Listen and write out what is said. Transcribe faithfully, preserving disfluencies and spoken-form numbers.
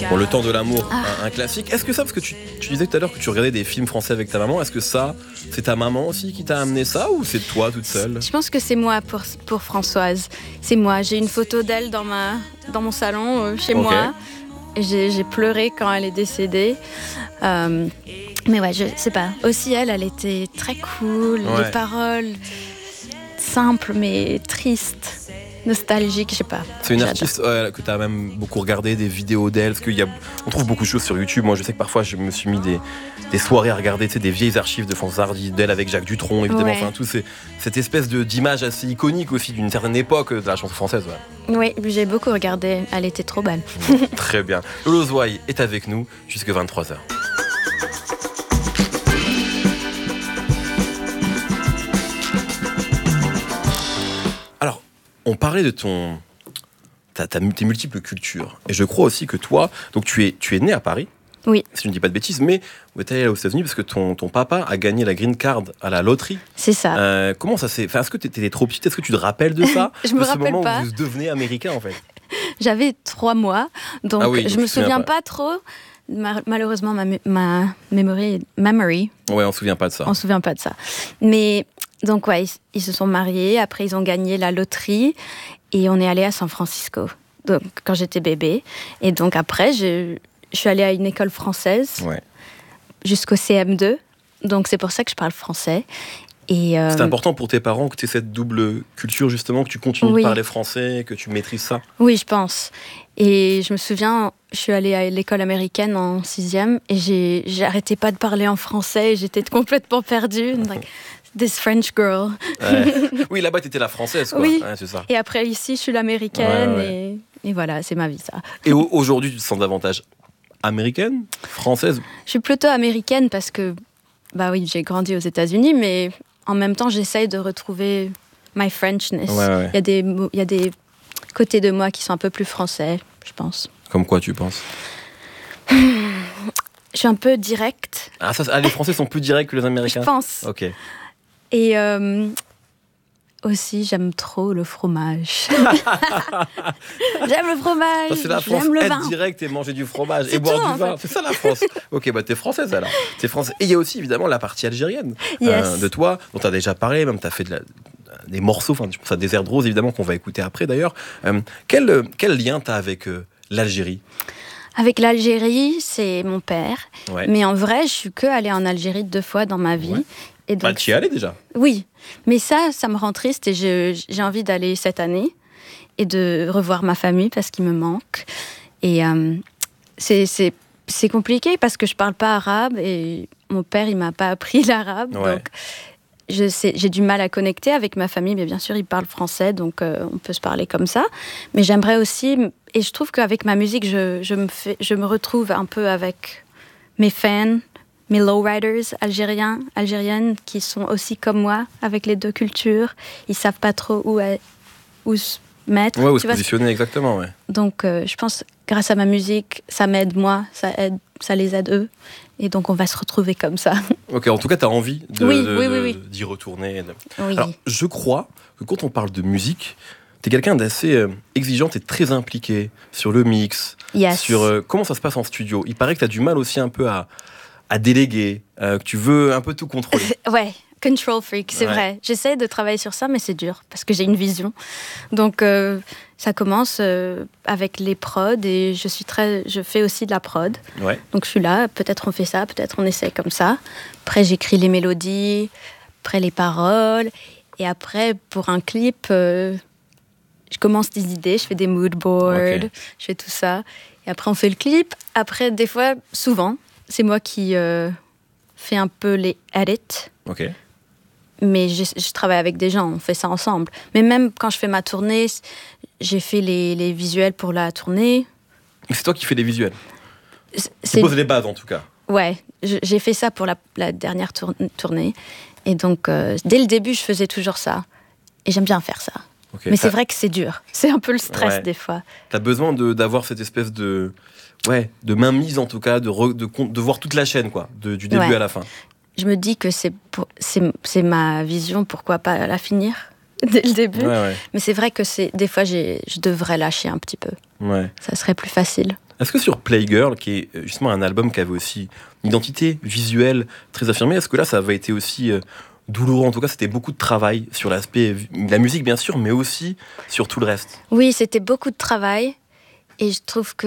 Bon, Le Temps de l'amour, ah. un, un classique. Est-ce que ça, parce que tu, tu disais tout à l'heure que tu regardais des films français avec ta maman, est-ce que ça, c'est ta maman aussi qui t'a amené ça ou c'est toi toute seule? Je pense que c'est moi pour, pour Françoise. C'est moi. J'ai une photo d'elle dans, ma, dans mon salon, euh, chez okay. moi. J'ai, j'ai pleuré quand elle est décédée. Euh, mais ouais, je sais pas. Aussi, elle, elle était très cool. Ouais. Les paroles simples mais tristes. Nostalgique, je sais pas. C'est une artiste ouais, que tu as même beaucoup regardé, des vidéos d'elle, parce qu'il y a, on trouve beaucoup de choses sur YouTube. Moi, je sais que parfois, je me suis mis des, des soirées à regarder, tu sais, des vieilles archives de Françoise Hardy, d'elle avec Jacques Dutronc, évidemment. Ouais. Enfin, tout c'est cette espèce de d'image assez iconique aussi d'une certaine époque de la chanson française. Ouais. Oui, j'ai beaucoup regardé. Elle était trop belle. Très bien. Lolo Zouaï est avec nous jusqu'à vingt-trois heures. On parlait de ton, ta, ta, tes multiples cultures. Et je crois aussi que toi, donc tu es, tu es né à Paris. Oui. Si je ne dis pas de bêtises, mais tu es allé aux États-Unis parce que ton, ton papa a gagné la green card à la loterie. C'est ça. Euh, comment ça s'est fait? Est-ce que tu étais trop petite? Est-ce que tu te rappelles de ça? Je me de ce rappelle moment pas. où vous devenez américain en fait. J'avais trois mois, donc, ah oui, donc je me souviens pas, pas trop. Malheureusement, ma, ma memory, memory. Ouais, on se souvient pas de ça. On se souvient pas de ça. Mais donc ouais, ils, ils se sont mariés. Après, ils ont gagné la loterie et on est allé à San Francisco. Donc quand j'étais bébé. Et donc après, je, je suis allée à une école française ouais. jusqu'au C M deux. Donc c'est pour ça que je parle français. Et euh... C'est important pour tes parents que tu aies cette double culture justement, que tu continues oui. de parler français, que tu maîtrises ça. Oui, je pense. Et je me souviens, je suis allée à l'école américaine en sixième et j'ai, j'arrêtais pas de parler en français et j'étais complètement perdue. Like, this French girl. Ouais. Oui, là-bas, t'étais la française, quoi. Oui. Ouais, c'est ça. Et après, ici, je suis l'américaine ouais, ouais. Et, et voilà, c'est ma vie, ça. Et aujourd'hui, tu te sens davantage américaine, française? Je suis plutôt américaine parce que, bah oui, j'ai grandi aux États-Unis, mais en même temps, j'essaye de retrouver my Frenchness. Ouais, ouais. Il y a des, il y a des côtés de moi qui sont un peu plus français, je pense. Comme quoi, tu penses? Je suis un peu directe. Ah, ça, ah, les Français sont plus directs que les Américains? Je pense. Ok. Et euh, aussi, j'aime trop le fromage. J'aime le fromage. Ça, c'est la France, j'aime le être vin. direct et manger du fromage c'est et boire tout, du vin. fait. C'est ça la France. Ok, bah t'es française alors. T'es française. Et il y a aussi évidemment la partie algérienne yes. euh, de toi, dont t'as déjà parlé, même t'as fait de la, des morceaux, enfin je pense à Désert de Rose évidemment qu'on va écouter après d'ailleurs. Euh, quel, quel lien t'as avec euh, l'Algérie? Avec l'Algérie, c'est mon père. Ouais. Mais en vrai, je suis que allée en Algérie deux fois dans ma vie. Ouais. Et donc, bah, tu y es allée déjà? Oui, mais ça, ça me rend triste et je, j'ai envie d'aller cette année et de revoir ma famille parce qu'il me manque. Et euh, c'est, c'est, c'est compliqué parce que je parle pas arabe et mon père, il m'a pas appris l'arabe. Ouais. Donc, je sais, j'ai du mal à connecter avec ma famille, mais bien sûr, ils parlent français, donc euh, on peut se parler comme ça. Mais j'aimerais aussi, et je trouve qu'avec ma musique, je, je, me, fais, je me retrouve un peu avec mes fans, mes lowriders algériens, algériennes, qui sont aussi comme moi, avec les deux cultures. Ils savent pas trop où, où se mettre. Ouais, où se positionner, exactement, ouais. Donc, euh, je pense, grâce à ma musique, ça m'aide moi, ça, aide, ça les aide eux. Et donc, on va se retrouver comme ça. Ok, en tout cas, tu as envie de, oui, de, oui, de, oui, oui. d'y retourner. Oui. Alors, je crois que quand on parle de musique, tu es quelqu'un d'assez euh, exigeante et très impliquée sur le mix, yes. sur euh, comment ça se passe en studio. Il paraît que tu as du mal aussi un peu à, à déléguer, euh, que tu veux un peu tout contrôler. Ouais, control freak, c'est ouais. vrai. J'essaie de travailler sur ça, mais c'est dur, parce que j'ai une vision. Donc, euh, ça commence euh, avec les prods, et je, suis très, je fais aussi de la prod. Ouais. Donc, je suis là, peut-être on fait ça, peut-être on essaie comme ça. Après, j'écris les mélodies, après les paroles, et après, pour un clip, euh, je commence des idées, je fais des mood boards, okay. je fais tout ça. Et après, on fait le clip. Après, des fois, souvent, c'est moi qui euh, fais un peu les edits. Ok. Mais je, je travaille avec des gens, on fait ça ensemble. Mais même quand je fais ma tournée, j'ai fait les, les visuels pour la tournée. C'est toi qui fais les visuels? C'est... Tu poses les bases en tout cas? Ouais, je, j'ai fait ça pour la, la dernière tour, tournée. Et donc, euh, dès le début, je faisais toujours ça. Et j'aime bien faire ça. Okay. Mais c'est vrai que c'est dur. C'est un peu le stress ouais. des fois. T'as besoin de, d'avoir cette espèce de... Ouais, de mainmise en tout cas, de, re, de, de voir toute la chaîne, quoi, de, du début ouais. à la fin. Je me dis que c'est, pour, c'est, c'est ma vision, pourquoi pas la finir dès le début. Ouais, ouais. Mais c'est vrai que c'est, des fois, j'ai, je devrais lâcher un petit peu. Ouais. Ça serait plus facile. Est-ce que sur Playgirl, qui est justement un album qui avait aussi une identité visuelle très affirmée, est-ce que là, ça avait été aussi euh, douloureux? En tout cas, c'était beaucoup de travail sur l'aspect de la musique, bien sûr, mais aussi sur tout le reste. Oui, c'était beaucoup de travail. Et je trouve que